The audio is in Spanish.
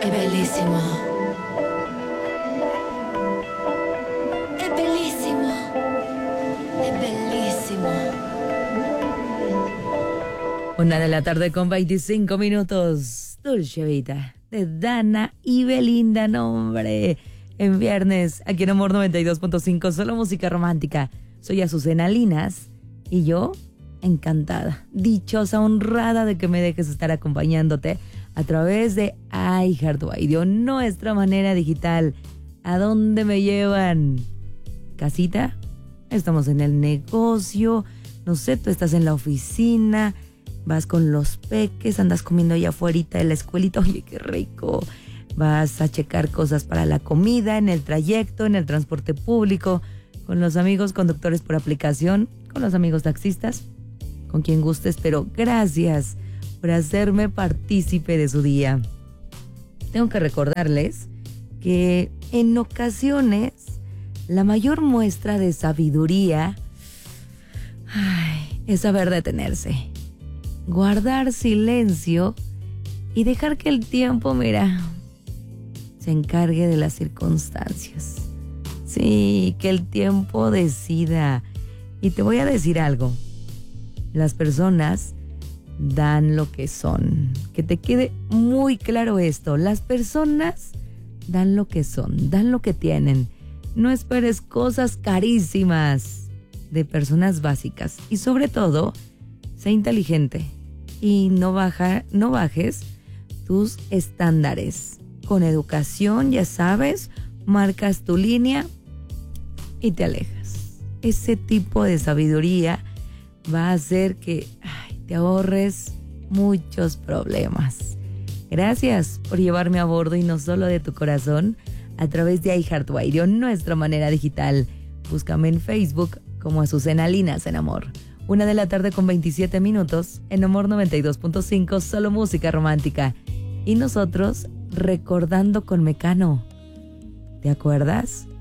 È bellissimo. È bellissimo. È bellissimo. 1:00 con 25 minutos. Dulce Vida de Dana y Belinda, nombre. En viernes, aquí en Amor 92.5, solo música romántica. Soy Azucena Linas y yo, encantada, dichosa, honrada de que me dejes estar acompañándote a través de iHeartRadio, nuestra manera digital. ¿A dónde me llevan? ¿Casita? Estamos en el negocio, no sé, tú estás en la oficina, vas con los peques, andas comiendo allá afuera de la escuelita, oye, qué rico. Vas a checar cosas para la comida, en el trayecto, en el transporte público, con los amigos conductores por aplicación, con los amigos taxistas, con quien gustes, pero gracias por hacerme partícipe de su día. Tengo que recordarles que en ocasiones la mayor muestra de sabiduría es saber detenerse, guardar silencio y dejar que el tiempo, mira, se encargue de las circunstancias. Sí, que el tiempo decida. Y te voy a decir algo. Las personas dan lo que son. Que te quede muy claro esto. Las personas dan lo que son, dan lo que tienen. No esperes cosas carísimas de personas básicas. Y sobre todo, sé inteligente y no bajes tus estándares. Con educación, ya sabes, marcas tu línea y te alejas. Ese tipo de sabiduría va a hacer que te ahorres muchos problemas. Gracias por llevarme a bordo y no solo de tu corazón, a través de iHeartRadio, nuestra manera digital. Búscame en Facebook como Azucena Linas en Amor. 1:00 con 27 minutos en Amor 92.5, solo música romántica. Y nosotros recordando con Mecano. ¿Te acuerdas?